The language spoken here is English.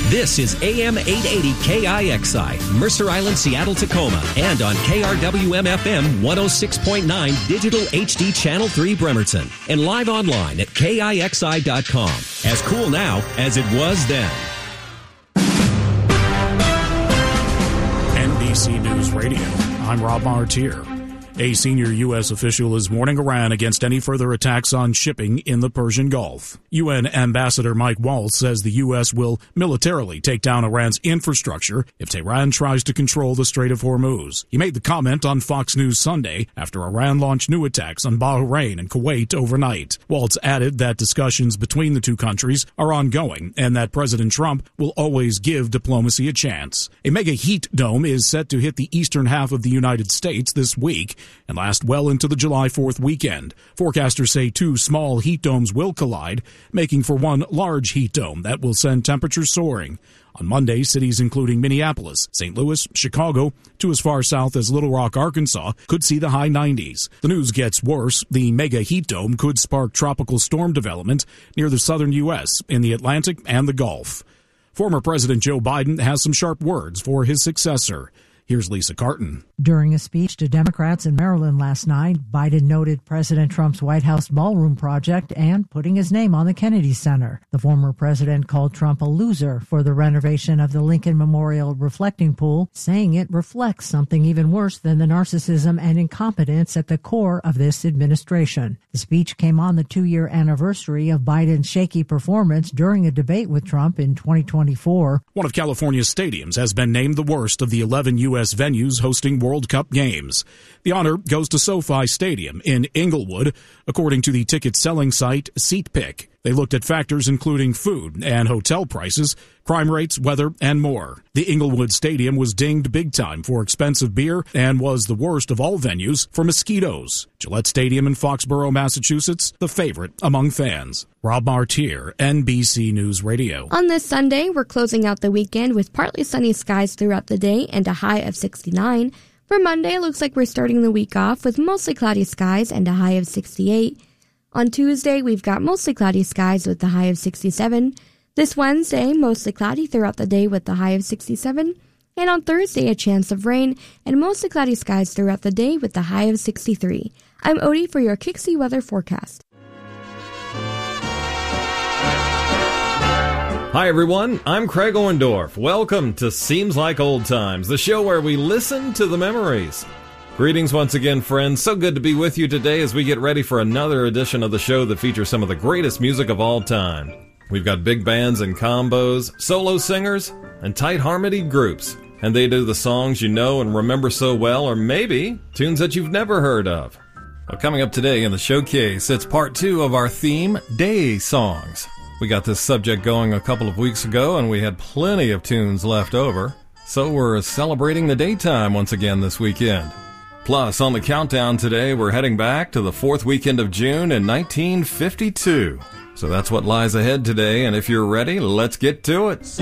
This is AM 880 KIXI, Mercer Island, Seattle, Tacoma, and on KRWM-FM 106.9 Digital HD Channel 3 Bremerton, and live online at KIXI.com. As cool now as it was then. NBC News Radio, I'm Rob Martier. A senior U.S. official is warning Iran against any further attacks on shipping in the Persian Gulf. UN Ambassador Mike Waltz says the U.S. will militarily take down Iran's infrastructure if Tehran tries to control the Strait of Hormuz. He made the comment on Fox News Sunday after Iran launched new attacks on Bahrain and Kuwait overnight. Waltz added that discussions between the two countries are ongoing and that President Trump will always give diplomacy a chance. A mega heat dome is set to hit the eastern half of the United States this week and last well into the July 4th weekend. Forecasters say two small heat domes will collide, making for one large heat dome that will send temperatures soaring. On Monday, cities including Minneapolis, St. Louis, Chicago, to as far south as Little Rock, Arkansas, could see the high 90s. The news gets worse. The mega heat dome could spark tropical storm development near the southern U.S., in the Atlantic and the Gulf. Former President Joe Biden has some sharp words for his successor. Here's Lisa Carton. During a speech to Democrats in Maryland last night, Biden noted President Trump's White House ballroom project and putting his name on the Kennedy Center. The former president called Trump a loser for the renovation of the Lincoln Memorial reflecting pool, saying it reflects something even worse than the narcissism and incompetence at the core of this administration. The speech came on the 2-year anniversary of Biden's shaky performance during a debate with Trump in 2024. One of California's stadiums has been named the worst of the 11 U.S. venues hosting World Cup games. The honor goes to SoFi Stadium in Inglewood, according to the ticket-selling site SeatPick. They looked at factors including food and hotel prices, crime rates, weather, and more. The Inglewood Stadium was dinged big time for expensive beer and was the worst of all venues for mosquitoes. Gillette Stadium in Foxborough, Massachusetts, the favorite among fans. Rob Martier, NBC News Radio. On this Sunday, we're closing out the weekend with partly sunny skies throughout the day and a high of 69. For Monday, it looks like we're starting the week off with mostly cloudy skies and a high of 68. On Tuesday, we've got mostly cloudy skies with the high of 67. This Wednesday, mostly cloudy throughout the day with the high of 67. And on Thursday, a chance of rain and mostly cloudy skies throughout the day with the high of 63. I'm Odie for your Kixie weather forecast. Hi everyone, I'm Craig Orndorff. Welcome to Seems Like Old Times, the show where we listen to the memories. Greetings once again, friends. So good to be with you today as we get ready for another edition of the show that features some of the greatest music of all time. We've got big bands and combos, solo singers, and tight harmony groups. And they do the songs you know and remember so well, or maybe tunes that you've never heard of. Well, coming up today in the showcase, it's part 2 of our theme, Day Songs. We got this subject going a couple of weeks ago, and we had plenty of tunes left over. So we're celebrating the daytime once again this weekend. Plus, on the countdown today, we're heading back to the 4th weekend of June in 1952. So that's what lies ahead today, and if you're ready, let's get to it.